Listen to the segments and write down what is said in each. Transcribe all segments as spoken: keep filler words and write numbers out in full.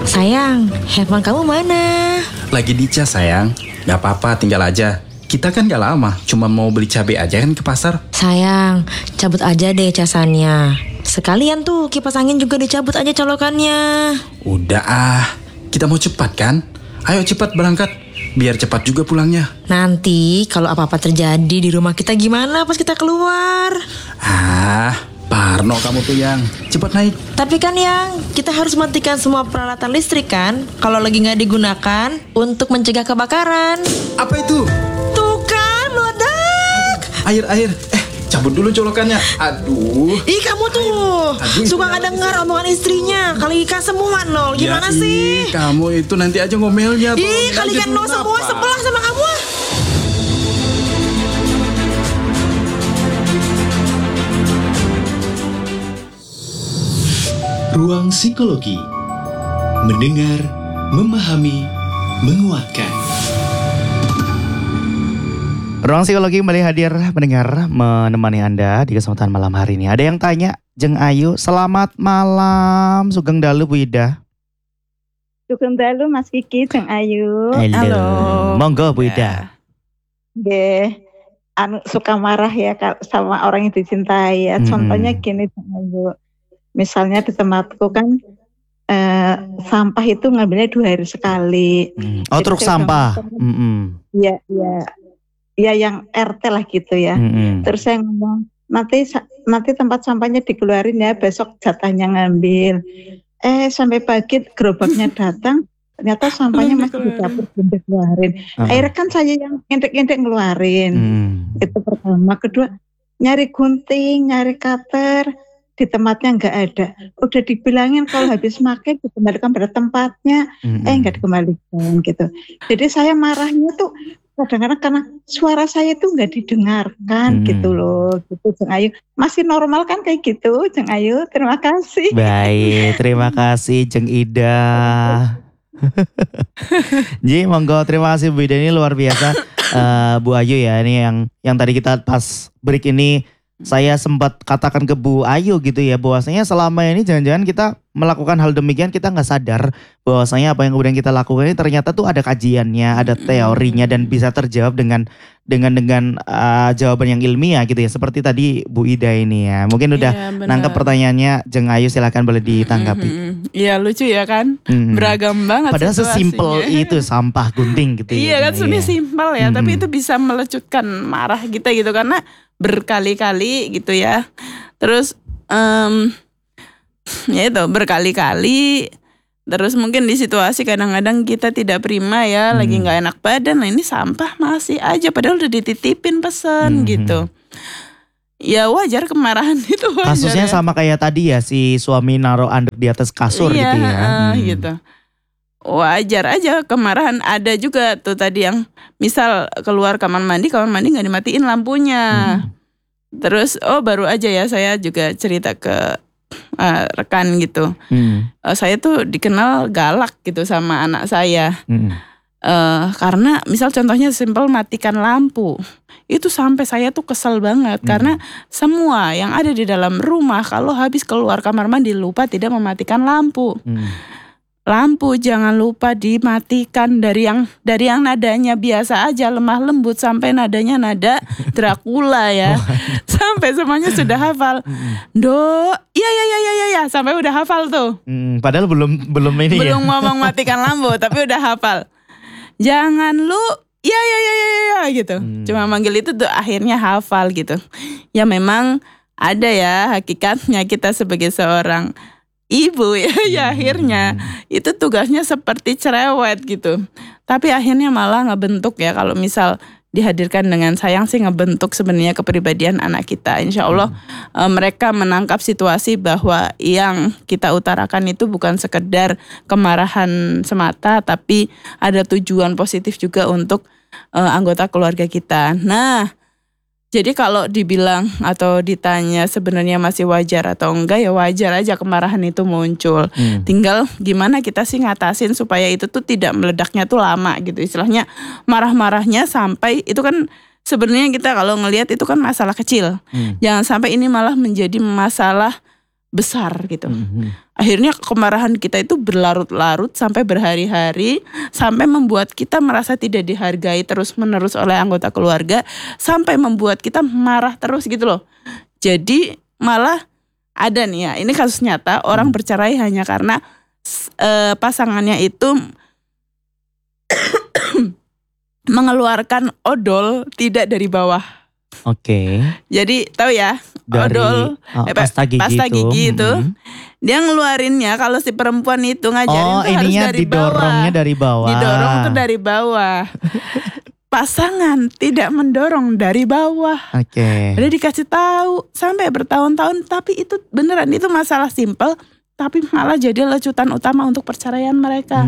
Sayang, handphone kamu mana? Lagi dicas sayang. Gak apa-apa, tinggal aja. Kita kan gak lama, cuma mau beli cabai aja kan ke pasar. Sayang, cabut aja deh casannya. Sekalian tuh kipas angin juga dicabut aja colokannya. Udah ah, kita mau cepat kan? Ayo cepat berangkat, biar cepat juga pulangnya. Nanti kalau apa-apa terjadi di rumah kita gimana pas kita keluar? Ah, Parno kamu tuh yang, cepat naik. Tapi kan yang, kita harus matikan semua peralatan listrik kan? Kalau lagi gak digunakan untuk mencegah kebakaran. Apa itu? Tuh kan, meledak. Air, air. Eh, cabut dulu colokannya. Aduh. Ih kamu tuh, Aduh, suka gak dengar omongan istrinya. Kalikan semua nol, gimana ya, sih? Ih, kamu itu nanti aja ngomelnya. Ih, kalikan nol semua, sebelah sama kamu. Ruang Psikologi. Mendengar, memahami, menguatkan. Ruang Psikologi kembali hadir mendengar, menemani Anda di kesempatan malam hari ini. Ada yang tanya, Jeng Ayu, selamat malam. Sugeng dalu Bu Ida. Sugeng dalu Mas Kiki, Jeng Ayu. Halo. Halo. Monggo Bu Ida. Nggih, anu suka marah ya sama orang yang dicintai ya. Mm-mm. Contohnya gini Jeng Ayu. Misalnya di tempatku kan eh, sampah itu ngambilnya dua hari sekali. Hmm. Oh, Jadi truk saya sampah. bilang, Mm-mm. Iya, iya. Iya yang R T lah gitu ya. Mm-mm. Terus saya ngomong, nanti nanti tempat sampahnya dikeluarin ya, besok jatahnya ngambil. Eh sampai pagi gerobaknya datang, ternyata sampahnya masih di dapur belum dikeluarin. Uh-uh. Akhirnya kan saya yang ngintek-ngintek ngeluarin. Hmm. Itu pertama. Kedua, nyari gunting, nyari cutter, di tempatnya nggak ada. Udah dibilangin kalau habis makan dikembalikan pada tempatnya, Mm-mm. eh nggak dikembalikan gitu. Jadi saya marahnya tuh kadang-kadang karena suara saya tuh nggak didengarkan Hmm. gitu loh. Gitu Jeng Ayu. Masih normal kan kayak gitu Jeng Ayu. Terima kasih. Baik, terima kasih Jeng Ida. Ji, monggo, terima kasih Bu Ida, ini luar biasa. Eh, Bu Ayu ya, ini yang yang tadi kita pas break ini saya sempat katakan ke Bu Ayu gitu ya, bahwasanya selama ini jangan-jangan kita melakukan hal demikian kita nggak sadar bahwasanya apa yang kemudian kita lakukan ini ternyata tuh ada kajiannya, ada teorinya dan bisa terjawab dengan dengan dengan uh, jawaban yang ilmiah gitu ya, seperti tadi Bu Ida ini ya. Mungkin udah Iya, benar. nangkep pertanyaannya, Jeng Ayu silakan boleh ditanggapi. Iya lucu ya kan, Mm-mm. beragam banget. Padahal sesimpel situasinya. itu sampah gunting gitu ya. Iya kan sebenarnya simpel ya, Mm-mm. tapi itu bisa melecutkan marah kita gitu karena berkali-kali gitu ya. Terus em, ya itu berkali-kali. Terus mungkin di situasi kadang-kadang kita tidak prima ya, lagi Hmm. nggak enak badan. Nah ini sampah masih aja, padahal udah dititipin pesan Hmm. gitu. Ya wajar kemarahan itu wajar. Kasusnya ya. sama kayak tadi ya, si suami naruh anduk di atas kasur Iya, gitu ya. heeh, Hmm. gitu. Wajar aja kemarahan. Ada juga tuh tadi yang misal keluar kamar mandi, kamar mandi nggak dimatiin lampunya. Hmm. Terus oh baru aja ya saya juga cerita ke uh, rekan gitu. Hmm. Uh, saya tuh dikenal galak gitu sama anak saya. Hmm. Uh, karena misal contohnya simpel matikan lampu. Itu sampai saya tuh kesel banget. Hmm. Karena semua yang ada di dalam rumah kalau habis keluar kamar mandi lupa tidak mematikan lampu. Hmm. Lampu jangan lupa dimatikan, dari yang dari yang nadanya biasa aja lemah lembut sampai nadanya nada Dracula ya. Sampai semuanya sudah hafal. Do, iya iya iya iya ya, sampai udah hafal tuh. Hmm. Padahal belum belum ini Belum ya. ngomong matikan lampu tapi udah hafal. Jangan lu iya iya iya iya ya, gitu. Hmm. Cuma manggil itu tuh akhirnya hafal gitu. Ya memang ada ya hakikatnya kita sebagai seorang ibu ya, ya akhirnya itu tugasnya seperti cerewet gitu. Tapi akhirnya malah ngebentuk ya, kalau misal dihadirkan dengan sayang sih ngebentuk sebenarnya kepribadian anak kita. Insya Allah eh, mereka menangkap situasi bahwa yang kita utarakan itu bukan sekedar kemarahan semata, tapi ada tujuan positif juga untuk eh, anggota keluarga kita. Nah, jadi kalau dibilang atau ditanya sebenarnya masih wajar atau enggak, ya wajar aja kemarahan itu muncul. Hmm. Tinggal gimana kita sih ngatasin supaya itu tuh tidak meledaknya tuh lama gitu. Istilahnya marah-marahnya sampai itu kan sebenarnya kita kalau ngelihat itu kan masalah kecil. Hmm. Jangan sampai ini malah menjadi masalah besar gitu. Mhm. Akhirnya kemarahan kita itu berlarut-larut sampai berhari-hari, sampai membuat kita merasa tidak dihargai terus-menerus oleh anggota keluarga, sampai membuat kita marah terus gitu loh. Jadi malah ada nih ya, ini kasus nyata, orang bercerai hanya karena uh, pasangannya itu mengeluarkan odol tidak dari bawah. Oke. Jadi tahu ya, Dari odol oh, eh, pasta gigi, pasta itu. gigi itu, Mhm. dia ngeluarinnya kalau si perempuan itu ngajarin Oh, tuh harus ininya dari didorongnya bawah. dari bawah. Didorong tuh dari bawah. Pasangan tidak mendorong dari bawah. Oke. Udah dikasih tahu sampai bertahun-tahun, tapi itu beneran itu masalah simpel, tapi malah jadi lecutan utama untuk perceraian mereka.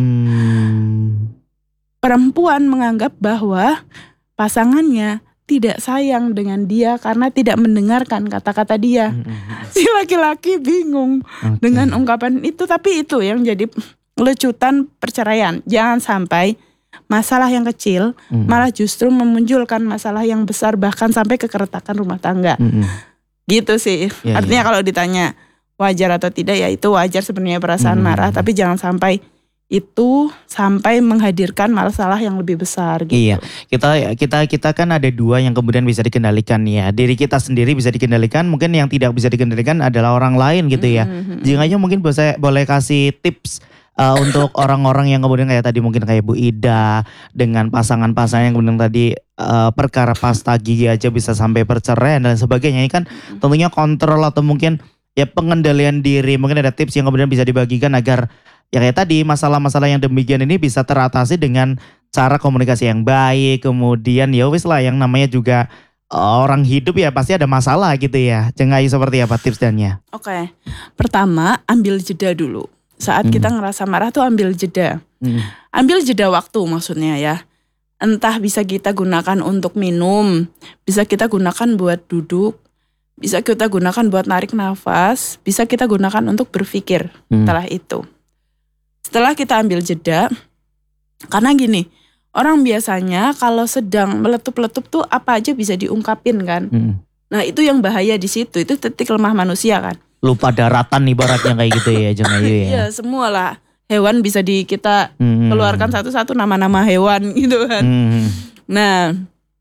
Hmm. Perempuan menganggap bahwa pasangannya tidak sayang dengan dia karena tidak mendengarkan kata-kata dia. Mhm. Si laki-laki bingung Oke. dengan ungkapan itu, tapi itu yang jadi lecutan perceraian. Jangan sampai masalah yang kecil Mhm. malah justru memunculkan masalah yang besar, bahkan sampai kekeretakan rumah tangga. Mhm. Gitu sih. Ya, Artinya ya. kalau ditanya wajar atau tidak, ya itu wajar sebenarnya perasaan Mhm. marah, tapi jangan sampai itu sampai menghadirkan masalah yang lebih besar gitu. Iya, kita kita kita kan ada dua yang kemudian bisa dikendalikan ya. Diri kita sendiri bisa dikendalikan, mungkin yang tidak bisa dikendalikan adalah orang lain gitu ya. Mhm. Jinganya mungkin bisa boleh kasih tips uh, untuk orang-orang yang kemudian kayak tadi mungkin kayak Bu Ida dengan pasangan-pasangan yang kemudian tadi uh, perkara pasta gigi aja bisa sampai perceraian dan sebagainya. Ini kan tentunya kontrol atau mungkin ya pengendalian diri. Mungkin ada tips yang kemudian bisa dibagikan agar ya kayak tadi masalah-masalah yang demikian ini bisa teratasi dengan cara komunikasi yang baik. Kemudian ya wis lah yang namanya juga uh, orang hidup ya pasti ada masalah gitu ya. Cengayu seperti apa tips dannya? Oke, pertama ambil jeda dulu. Saat Hmm. kita ngerasa marah tuh ambil jeda. Hmm. Ambil jeda waktu maksudnya ya. Entah bisa kita gunakan untuk minum, bisa kita gunakan buat duduk, bisa kita gunakan buat narik nafas, bisa kita gunakan untuk berpikir Hmm. setelah itu. Setelah kita ambil jeda, karena gini, orang biasanya kalau sedang meletup-letup tuh apa aja bisa diungkapin kan. Hmm. Nah itu yang bahaya di situ, itu titik lemah manusia kan. Lupa daratan ibaratnya kayak gitu ya Cengayu ya. Iya semua lah, hewan bisa di kita Hmm. keluarkan satu-satu nama-nama hewan gitu kan. Hmm. Nah,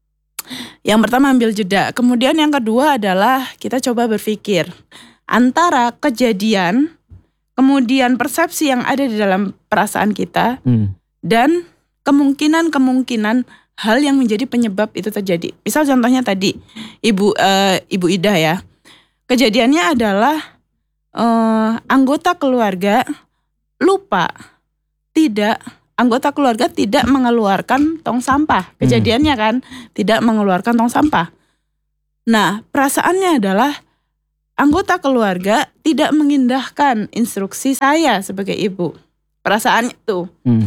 yang pertama ambil jeda. Kemudian yang kedua adalah kita coba berpikir antara kejadian, kemudian persepsi yang ada di dalam perasaan kita, Hmm. dan kemungkinan-kemungkinan hal yang menjadi penyebab itu terjadi. Misal contohnya tadi Ibu eh, Ibu Ida ya, kejadiannya adalah eh, anggota keluarga lupa tidak anggota keluarga tidak mengeluarkan tong sampah. Kejadiannya kan tidak mengeluarkan tong sampah. Nah, perasaannya adalah anggota keluarga tidak mengindahkan instruksi saya sebagai ibu. Perasaan itu. Hmm.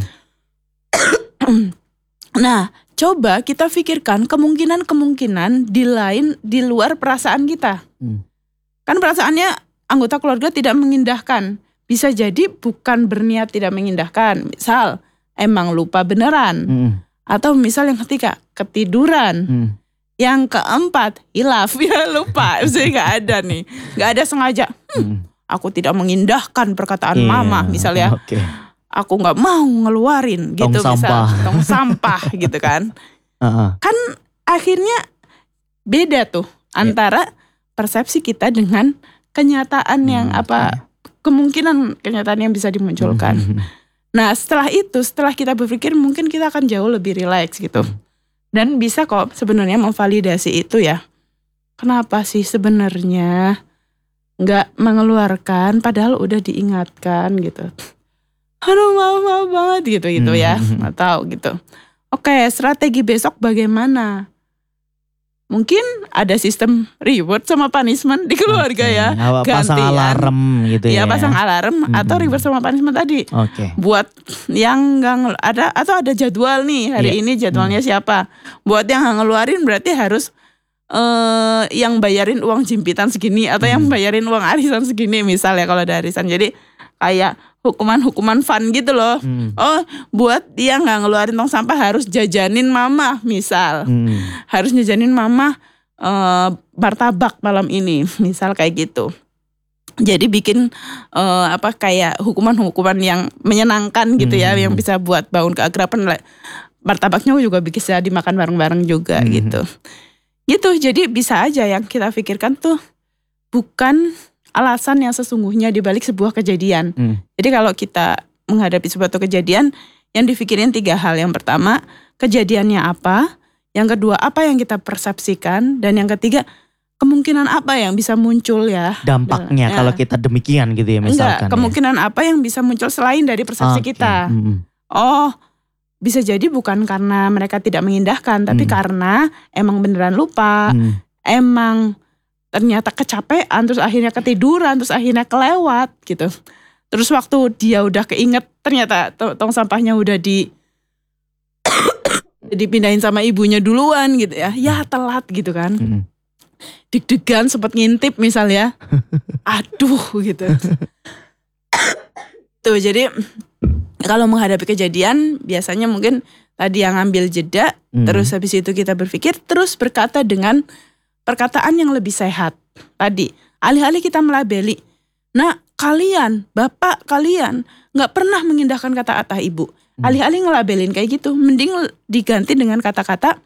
Nah, coba kita pikirkan kemungkinan-kemungkinan di lain di luar perasaan kita. Hmm. Kan perasaannya anggota keluarga tidak mengindahkan. Bisa jadi bukan berniat tidak mengindahkan. Misal emang lupa beneran. Hmm. Atau misal yang ketiga ketiduran. Hmm. Yang keempat hilaf, ya lupa. Saya nggak ada nih, nggak ada sengaja. Hmm, aku tidak mengindahkan perkataan Iya, mama, misalnya. Oke. Aku nggak mau ngeluarin Tong gitu, sampah. misal tong sampah gitu kan. Heeh. Kan akhirnya beda tuh antara persepsi kita dengan kenyataan yang Hmm, apa kemungkinan kenyataan yang bisa dimunculkan. Hmm. Nah setelah itu, setelah kita berpikir mungkin kita akan jauh lebih rileks gitu. Dan bisa kok sebenarnya memvalidasi itu ya. Kenapa sih sebenarnya nggak mengeluarkan padahal udah diingatkan gitu. Aduh maaf, maaf banget gitu gitu ya. Atau gitu. Oke, strategi besok bagaimana? Mungkin ada sistem reward sama punishment di keluarga Oke. ya. Apa, pasang Gantian. alarm gitu ya. Iya pasang alarm atau Mhm. reward sama punishment tadi. Oke. Buat yang nggak ngel- ada atau ada jadwal nih hari Iya. ini jadwalnya siapa. Buat yang nggak ngeluarin berarti harus eh yang bayarin uang jimpitan segini atau yang bayarin uang arisan segini misalnya kalau ada arisan. Jadi kayak hukuman-hukuman fun gitu loh. Hmm. Oh, buat dia nggak ngeluarin tong sampah harus jajanin mama misal. Hmm. Harus jajanin mama eh martabak malam ini, misal kayak gitu. Jadi bikin uh, apa kayak hukuman-hukuman yang menyenangkan gitu ya, Hmm. yang bisa buat bangun keakraban. Martabaknya juga bisa dimakan bareng-bareng juga Hmm. gitu. Gitu, jadi bisa aja yang kita pikirkan tuh bukan alasan yang sesungguhnya dibalik sebuah kejadian. Hmm. Jadi kalau kita menghadapi suatu kejadian, yang dipikirin tiga hal. Yang pertama, kejadiannya apa. Yang kedua, apa yang kita persepsikan. Dan yang ketiga, kemungkinan apa yang bisa muncul ya. Dampaknya Ya. kalau kita demikian gitu ya misalkan. Enggak, ya. kemungkinan apa yang bisa muncul selain dari persepsi Oke. kita. Hmm. Oh, bisa jadi bukan karena mereka tidak mengindahkan, tapi Hmm. karena emang beneran lupa, Hmm. emang ternyata kecapean, terus akhirnya ketiduran, terus akhirnya kelewat gitu. Terus waktu dia udah keinget, ternyata to- tong sampahnya udah di dipindahin sama ibunya duluan gitu ya. Ya telat gitu kan. Hmm. Deg-degan sempet ngintip misalnya. Aduh gitu. Tuh jadi kalau menghadapi kejadian biasanya mungkin tadi yang ngambil jeda, Hmm. terus habis itu kita berpikir, terus berkata dengan perkataan yang lebih sehat. Tadi alih-alih kita melabeli, nah kalian, bapak kalian nggak pernah mengindahkan kata-kata ibu. Alih-alih ngelabelin kayak gitu, mending diganti dengan kata-kata,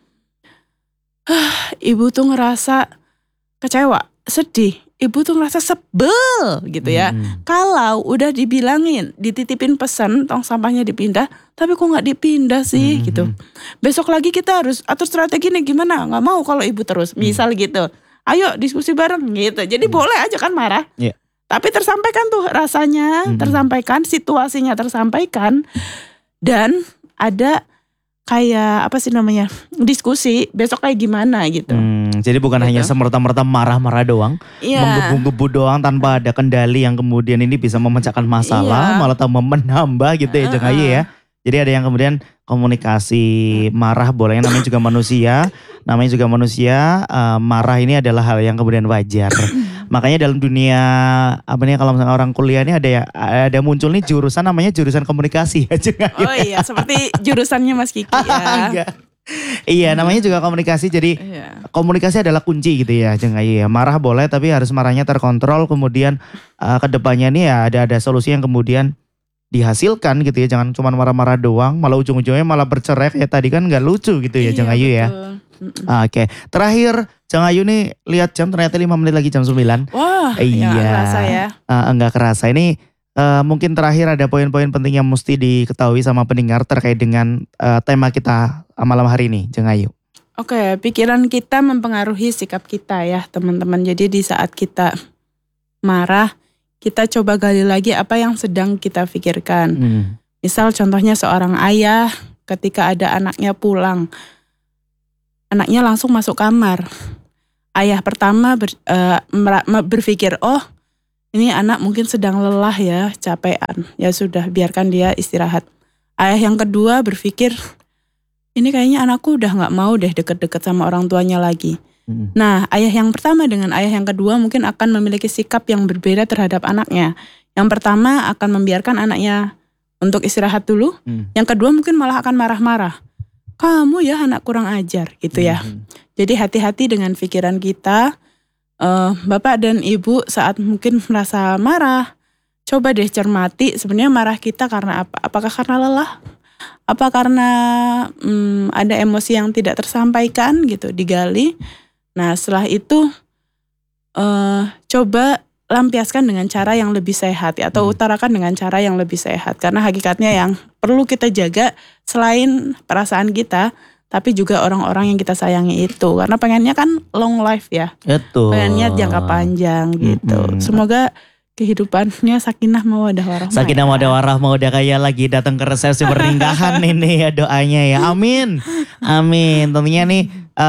"Hah, ibu tuh ngerasa kecewa, sedih, ibu tuh ngerasa sebel gitu ya." Hmm. Kalau udah dibilangin, dititipin pesan, tong sampahnya dipindah, tapi kok nggak dipindah sih Hmm. gitu. Besok lagi kita harus atur strategi nih gimana? Nggak mau kalau ibu terus, misal gitu. Ayo diskusi bareng gitu. Jadi boleh aja kan marah. Iya. Tapi tersampaikan tuh rasanya, Hmm. tersampaikan, situasinya tersampaikan, dan ada kayak apa sih namanya, diskusi besok kayak gimana gitu. Hmm, jadi bukan Gitu. hanya semerta-merta marah-marah doang, Iya. menggebu-gebu doang tanpa ada kendali yang kemudian ini bisa memecahkan masalah, Iya. malah tambah menambah gitu ya Jeng Ayu ya. Jadi ada yang kemudian komunikasi marah boleh, namanya juga manusia, namanya juga manusia, eh, marah ini adalah hal yang kemudian wajar. Makanya dalam dunia apa nih kalau misalnya orang kuliah ini ada ya ada muncul nih jurusan namanya jurusan komunikasi ya Jeng Ayu. Oh iya, seperti jurusannya Mas Kiki ya. Enggak. Iya namanya juga komunikasi, jadi Iya. komunikasi adalah kunci gitu ya Jeng Ayu ya. Marah boleh tapi harus marahnya terkontrol, kemudian uh, ke depannya nih ya ada ada solusi yang kemudian dihasilkan gitu ya. Jangan cuma marah-marah doang malah ujung-ujungnya malah bercerai kayak tadi kan nggak lucu gitu ya Jeng Iya, Ayu ya. betul. Mm-mm. Ah, Oke, terakhir Jeng Ayu nih lihat jam ternyata lima menit lagi jam sembilan. Wah, Iya. ya kerasa ya. Uh, enggak kerasa ini uh, mungkin terakhir ada poin-poin penting yang mesti diketahui sama pendengar terkait dengan uh, tema kita uh, malam hari ini Jeng Ayu. Oke, pikiran kita mempengaruhi sikap kita ya teman-teman. Jadi di saat kita marah, kita coba gali lagi apa yang sedang kita pikirkan. Hmm. Misal contohnya seorang ayah ketika ada anaknya pulang. Anaknya langsung masuk kamar. Ayah pertama ber, eh, mera- me- berpikir, oh ini anak mungkin sedang lelah ya, capean. Ya sudah, biarkan dia istirahat. Ayah yang kedua berpikir, ini kayaknya anakku udah gak mau deh deket-deket sama orang tuanya lagi. Hmm. Nah, ayah yang pertama dengan ayah yang kedua mungkin akan memiliki sikap yang berbeda terhadap anaknya. Yang pertama akan membiarkan anaknya untuk istirahat dulu. Hmm. Yang kedua mungkin malah akan marah-marah. Kamu ya anak kurang ajar gitu ya. Hmm. Jadi hati-hati dengan pikiran kita. Eh, Bapak dan Ibu saat mungkin merasa marah, coba deh cermati sebenarnya marah kita karena apa? Apakah karena lelah? Apa karena hmm, ada emosi yang tidak tersampaikan gitu, digali. Nah setelah itu eh, coba lampiaskan dengan cara yang lebih sehat ya, atau Hmm. utarakan dengan cara yang lebih sehat. Karena hakikatnya yang perlu kita jaga selain perasaan kita, tapi juga orang-orang yang kita sayangi itu. Karena pengennya kan long life ya, Betul. pengennya jangka panjang gitu. Mm-mm. Semoga kehidupannya sakinah mawaddah warahmah. Sakinah ya. mawaddah warahmah udah kayak lagi datang ke resepsi pernikahan ini ya doanya ya. Amin. Amin. Tentunya nih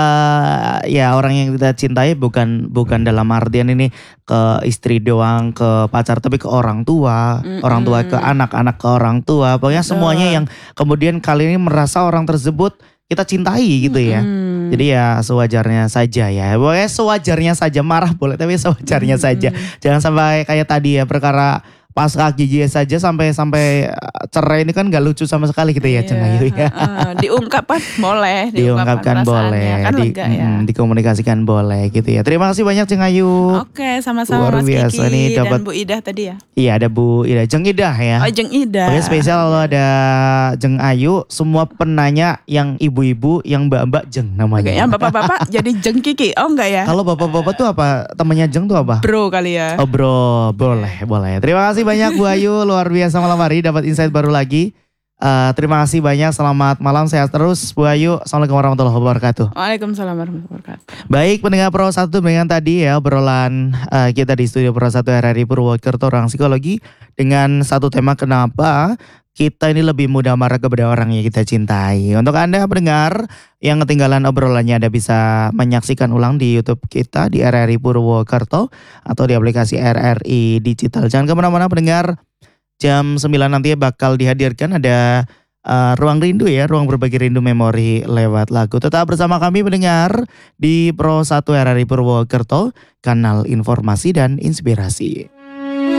eh ya orang yang kita cintai bukan bukan dalam artian ini ke istri doang, ke pacar, tapi ke orang tua, Mm-mm. orang tua ke anak, anak ke orang tua. Pokoknya Betul. semuanya yang kemudian kali ini merasa orang tersebut kita cintai gitu ya. Mm. Jadi ya sewajarnya saja ya. Pokoknya sewajarnya saja, marah boleh tapi sewajarnya Mm. saja. Jangan sampai kayak tadi ya perkara pasca G G S saja sampai sampai cerai ini kan gak lucu sama sekali gitu ya, Jeng Ayu ya. Uh, diungkapkan boleh, Diungkapkan boleh, kan di, lega ya. mm, dikomunikasikan boleh gitu ya. Terima kasih banyak Jeng Ayu. Oke, sama-sama Luar Mas biasa Kiki nih dan dapat. Bu Ida tadi ya. Iya ada Bu Ida, Jeng Ida ya. Oh, Jeng Ida. Oke, spesial kalau ada Jeng Ayu, semua penanya yang ibu-ibu, yang mbak-mbak Jeng namanya. Oke, yang bapak-bapak jadi Jeng Kiki. Oh enggak ya? Kalau bapak-bapak tuh apa? Temannya Jeng tuh apa? Bro kali ya. Oh bro, boleh, boleh. Terima kasih banyak Bu Ayu, luar biasa malam hari dapat insight baru lagi. Uh, terima kasih banyak, selamat malam, sehat terus Bu Ayu. Assalamualaikum warahmatullahi wabarakatuh. Waalaikumsalam warahmatullahi wabarakatuh. Baik pendengar Pro satu dengan tadi ya obrolan uh, kita di studio Pro satu R R I Purwokerto Ruang Psikologi dengan satu tema kenapa kita ini lebih mudah marah kepada orang yang kita cintai. Untuk Anda pendengar yang ketinggalan obrolannya, Anda bisa menyaksikan ulang di YouTube kita di R R I Purwokerto atau di aplikasi R R I Digital. Jangan kemana-mana pendengar, jam sembilan nanti bakal dihadirkan ada uh, Ruang Rindu ya, ruang berbagi rindu memori lewat lagu. Tetap bersama kami pendengar di Pro satu R R I Purwokerto, kanal informasi dan inspirasi.